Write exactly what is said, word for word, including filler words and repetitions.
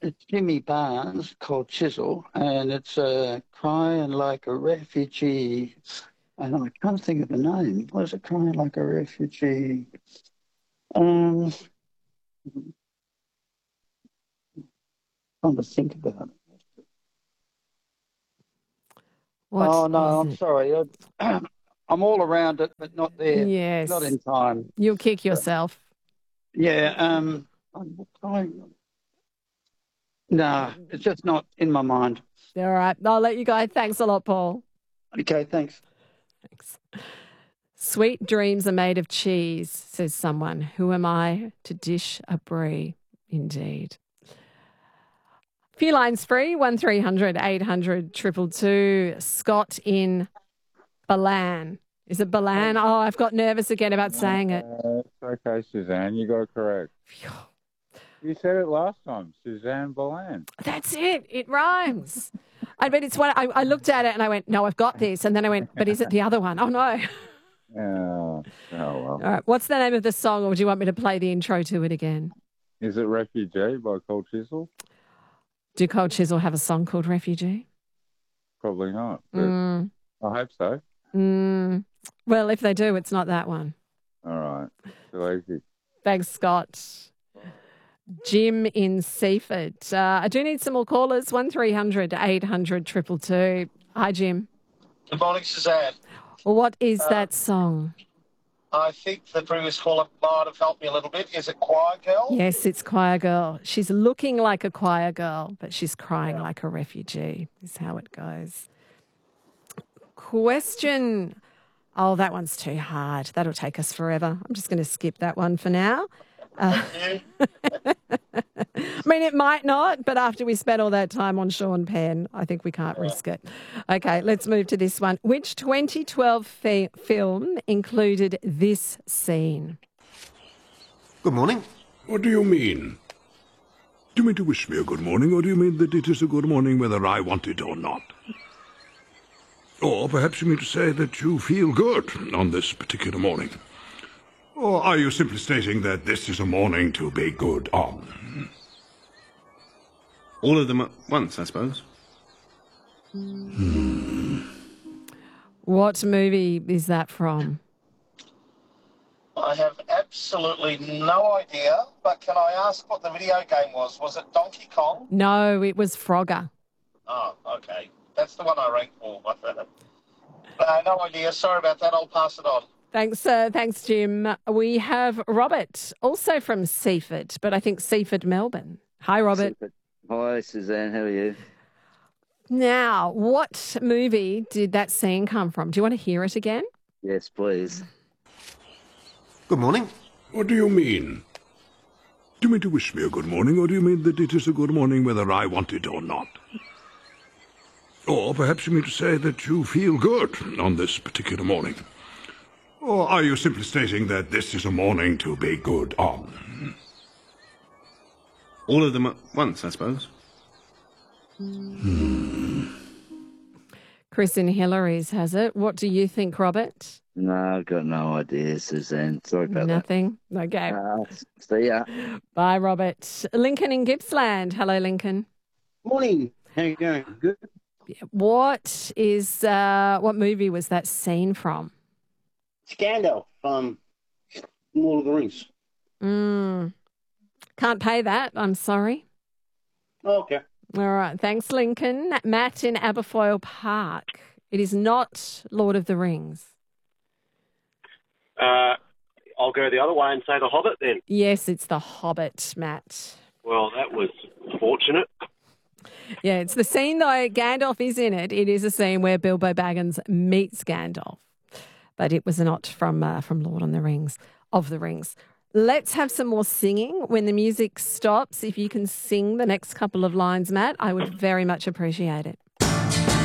it's Jimmy Barnes called Chisel, and it's uh, Crying Like a Refugee. And I can't think of the name. Was it Crying Like a Refugee? Um, trying to think about it. What Oh, is no, I'm it? sorry. I, I'm all around it, but not there. Not Yes. in time. You'll kick So, yourself. yeah, um, I, no, it's just not in my mind. All right. I'll let you go. Thanks a lot, Paul. Okay, thanks. Thanks. Sweet dreams are made of cheese, says someone. Who am I to dish a brie? Indeed. Few lines free, one three hundred eight hundred two two two. Scott in Balan. Is it Balan? Oh, I've got nervous again about saying it. Uh, it's okay, Suzanne. You got it correct. You said it last time, Suzanne Balan. That's it. It rhymes. I mean, it's what I, I looked at it and I went, no, I've got this. And then I went, but is it the other one? Oh, no. Oh, oh well. All right. What's the name of the song, or do you want me to play the intro to it again? Is it Refugee by Cold Chisel? Do Cold Chisel have a song called Refugee? Probably not, but Mm. I hope so. Mm. Well, if they do, it's not that one. All right. Too easy. Thanks, Scott. Jim in Seaford. Uh, I do need some more callers. one three hundred eight hundred two two two. Hi, Jim. Good morning, Suzanne. Well, what is Uh, that song? I think the previous caller might have helped me a little bit. Is it Choir Girl? Yes, it's Choir Girl. She's looking like a choir girl, but she's crying yeah. like a refugee, is how it goes. Question. Oh, that one's too hard. That'll take us forever. I'm just going to skip that one for now. Uh, I mean, it might not, but after we spent all that time on Sean Penn, I think we can't risk it. Okay, let's move to this one. Which twenty twelve fi- film included this scene? Good morning. What do you mean? Do you mean to wish me a good morning, or do you mean that it is a good morning whether I want it or not? Or perhaps you mean to say that you feel good on this particular morning? Or are you simply stating that this is a morning to be good on? All of them at once, I suppose. Hmm. What movie is that from? I have absolutely no idea, but can I ask what the video game was? Was it Donkey Kong? No, it was Frogger. Oh, okay. That's the one I ranked for. uh, no idea. Sorry about that. I'll pass it on. Thanks, uh, thanks, Jim. We have Robert, also from Seaford, but I think Seaford, Melbourne. Hi, Robert. Seaford. Hi, Suzanne. How are you? Now, what movie did that scene come from? Do you want to hear it again? Yes, please. Good morning. What do you mean? Do you mean to wish me a good morning, or do you mean that it is a good morning whether I want it or not? Or perhaps you mean to say that you feel good on this particular morning? Or are you simply stating that this is a morning to be good on? All of them at once, I suppose. Hmm. Chris in Hillary's has it. What do you think, Robert? No, I've got no idea, Suzanne. Sorry about Nothing? Okay. that. Uh, see ya. Bye, Robert. Lincoln in Gippsland. Hello, Lincoln. Morning. How you going? Good. What is, uh, what movie was that scene from? It's Gandalf from Lord of the Rings. Mm. Can't pay that. I'm sorry. Oh, okay. All right. Thanks, Lincoln. Matt in Aberfoyle Park. It is not Lord of the Rings. Uh, I'll go the other way and say The Hobbit then. Yes, it's The Hobbit, Matt. Well, that was fortunate. Yeah, it's the scene, though, Gandalf is in it. It is a scene where Bilbo Baggins meets Gandalf. But it was not from uh, from Lord on the Rings, of the Rings. Let's have some more singing. When the music stops, if you can sing the next couple of lines, Matt, I would very much appreciate it.